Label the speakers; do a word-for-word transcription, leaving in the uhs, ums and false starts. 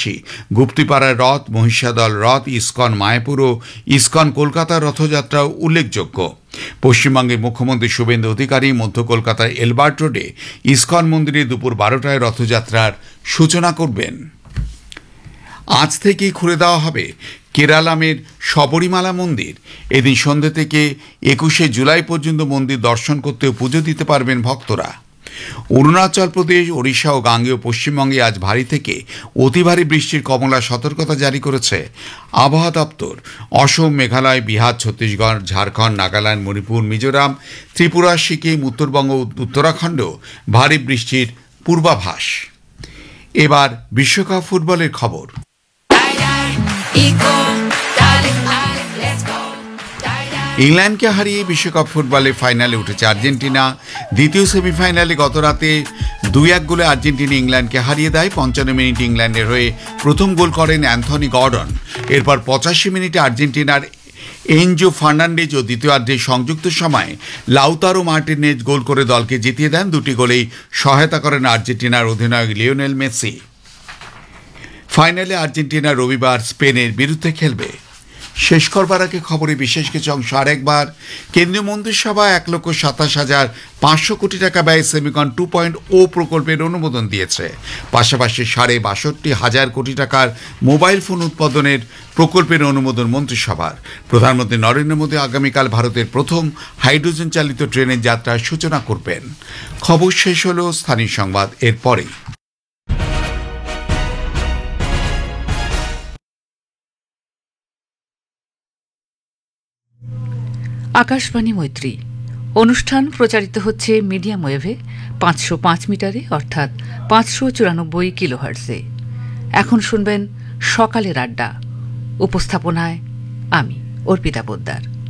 Speaker 1: পাশাপাশি গুপ্তিপাড়ার রথ, মহিষাদল রথ, ইস্কন মায়াপুর ও ইস্কন কলকাতার রথযাত্রাও উল্লেখযোগ্য। পশ্চিমবঙ্গের মুখ্যমন্ত্রী শুভেন্দু অধিকারী মধ্য কলকাতার এলবার্ট রোডে ইস্কন মন্দিরে দুপুর বারোটায় রথযাত্রার সূচনা করবেন। আজ থেকেই খুলে দেওয়া হবে কেরালামের শবরীমালা মন্দির। এদিন সন্ধ্যে থেকে একুশে জুলাই পর্যন্ত মন্দির দর্শন করতে ও পুজো দিতে পারবেন ভক্তরা। অরুণাচল প্রদেশ, ওড়িশা ও গাঙ্গেয় পশ্চিমবঙ্গে আজ ভারী থেকে অতি ভারী বৃষ্টির কমলা সতর্কতা জারি করেছে আবহাওয়া দপ্তর। অসম, মেঘালয়, বিহার, ছত্তিশগড়, ঝাড়খণ্ড, নাগাল্যান্ড, মণিপুর, মিজোরাম, ত্রিপুরা, সিকিম, উত্তরবঙ্গ ও উত্তরাখণ্ডেও ভারী বৃষ্টির পূর্বাভাস। এবার বিশ্বকাপ ফুটবলের খবর। ইংল্যান্ডকে হারিয়ে বিশ্বকাপ ফুটবলে ফাইনালে উঠেছে আর্জেন্টিনা। দ্বিতীয় সেমিফাইনালে গত রাতে দুই এক গোলে আর্জেন্টিনা ইংল্যান্ডকে হারিয়ে দেয়। পঞ্চান্ন মিনিট ইংল্যান্ডের হয়ে প্রথম গোল করেন অ্যান্থনি গর্ডন। এরপর পঁচাশি মিনিটে আর্জেন্টিনার এনজো ফার্নান্ডেজ ও দ্বিতীয়ার্ধে সংযুক্ত সময়ে লাউতারো মার্টিনেজ গোল করে দলকে জিতিয়ে দেন। দুটি গোলেই সহায়তা করেন আর্জেন্টিনার অধিনায়ক লিওনেল মেসি। ফাইনালে আর্জেন্টিনা রবিবার স্পেনের বিরুদ্ধে খেলবে। শেষ করবার আগে খবরে বিশেষ কিছু অংশ আরেকবার। কেন্দ্রীয় মন্ত্রিসভা এক লক্ষ সাতাশ হাজার পাঁচশো কোটি টাকা ব্যয়ে সেমিকন টু পয়েন্ট ও প্রকল্পের অনুমোদন দিয়েছে। পাশাপাশি সাড়ে বাষট্টি হাজার কোটি টাকার মোবাইল ফোন উৎপাদনের প্রকল্পের অনুমোদন মন্ত্রিসভার। প্রধানমন্ত্রী নরেন্দ্র মোদী আগামীকাল ভারতের প্রথম হাইড্রোজেন চালিত ট্রেনের যাত্রার সূচনা করবেন। খবর শেষ হল। স্থানীয় সংবাদ এরপরেই।
Speaker 2: আকাশবাণী মৈত্রী অনুষ্ঠান প্রচারিত হচ্ছে মিডিয়াম ওয়েভে পাঁচশো পাঁচ মিটারে অর্থাৎ পাঁচশো চুরানব্বই কিলোহার্টজে। এখন শুনবেন সকালের আড্ডা। উপস্থাপনায় আমি অর্পিতা পোদ্দার।